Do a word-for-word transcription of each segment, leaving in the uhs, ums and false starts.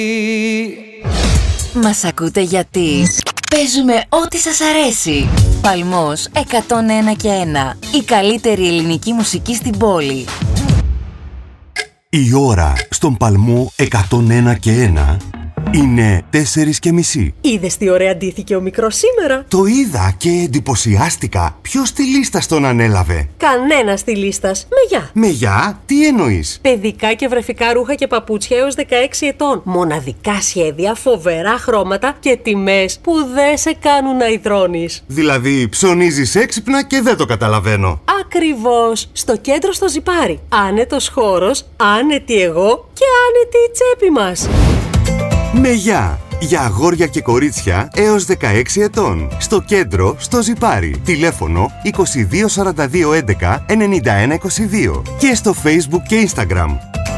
Μας ακούτε γιατί παίζουμε ό,τι σας αρέσει. Παλμός εκατόν ένα και ένα. Η καλύτερη ελληνική μουσική στην πόλη. Η ώρα στον Παλμό εκατόν ένα και ένα είναι τέσσερις και μισή. Είδες τι ωραία ντύθηκε ο μικρός σήμερα? Το είδα και εντυπωσιάστηκα. Ποιος στυλίστας τον ανέλαβε? Κανένα στυλίστας. Με γεια. Με γεια, τι εννοείς? Παιδικά και βρεφικά ρούχα και παπούτσια έως δεκαέξι ετών. Μοναδικά σχέδια, φοβερά χρώματα και τιμές που δεν σε κάνουν να υδρώνεις. Δηλαδή ψωνίζεις έξυπνα και δεν το καταλαβαίνω. Ακριβώς. Στο κέντρο στο Ζιπάρι. Άνετος χώρος, άνετη εγώ και άνετη η τσέπη μας. Με γεια! Για αγόρια και κορίτσια έως δεκαέξι ετών. Στο κέντρο, στο Ζιπάρι. Τηλέφωνο είκοσι δύο σαράντα δύο έντεκα ενενήντα ένα είκοσι δύο. Και στο Facebook και Instagram.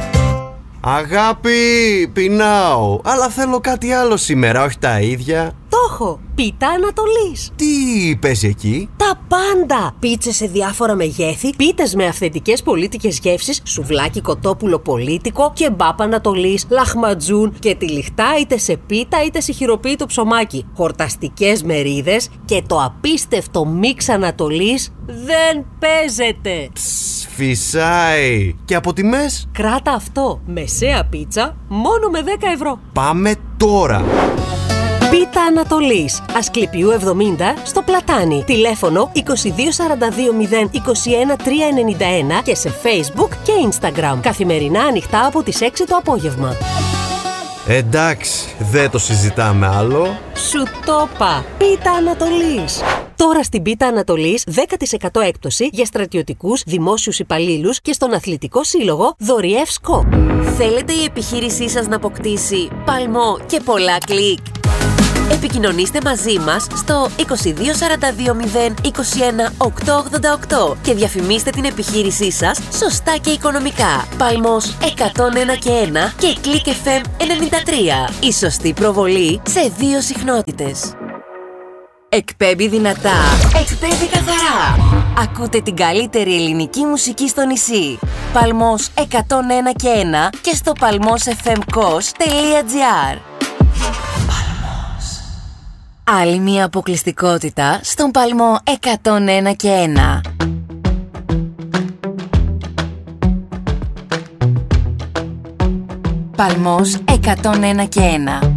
Αγάπη, πεινάω, αλλά θέλω κάτι άλλο σήμερα, όχι τα ίδια. Το έχω! Πίτα Ανατολής. Τι είπες εκεί? Τα πάντα! Πίτσες σε διάφορα μεγέθη, πίτες με αυθεντικές πολίτικες γεύσεις, σουβλάκι κοτόπουλο πολίτικο, κεμπάπ Ανατολής, λαχματζούν και τυλιχτά είτε σε πίτα είτε σε χειροποίητο ψωμάκι. Χορταστικές μερίδες και το απίστευτο μίξ Ανατολής δεν παίζεται. Ψ, φυσάει. Και από τιμές? Κράτα αυτό. Μεσαία πίτσα μόνο με δέκα ευρώ. Πάμε τώρα. Πίτα Ανατολής, Ασκληπιού εβδομήντα στο Πλατάνι. Τηλέφωνο είκοσι δύο σαράντα δύο μηδέν είκοσι ένα τρία ενενήντα ένα και σε Facebook και Instagram. Καθημερινά ανοιχτά από τις έξι το απόγευμα. Εντάξει, δεν το συζητάμε άλλο. Σου το είπα. Πίτα Ανατολής. Τώρα στην Πίτα Ανατολής δέκα τοις εκατό έκπτωση για στρατιωτικούς, δημόσιους υπαλλήλους και στον Αθλητικό Σύλλογο Δωριεύ Σκοπ. Θέλετε η επιχείρησή σας να αποκτήσει παλμό και πολλά κλικ? Επικοινωνήστε μαζί μας στο είκοσι δύο σαράντα δύο μηδέν είκοσι ένα οκτακόσια ογδόντα οκτώ και διαφημίστε την επιχείρησή σας σωστά και οικονομικά. Παλμός εκατόν ένα και ένα και Click εφ εμ ενενήντα τρία. Η σωστή προβολή σε δύο συχνότητες. Εκπέμπει δυνατά, εκπέμπει καθαρά. Ακούτε την καλύτερη ελληνική μουσική στο νησί. Παλμός εκατόν ένα και ένα και στο παλμός εφ εμ κος τελεία τζι άρ. Άλλη μία αποκλειστικότητα στον Παλμό εκατόν ένα και ένα. Παλμός εκατόν ένα και ένα.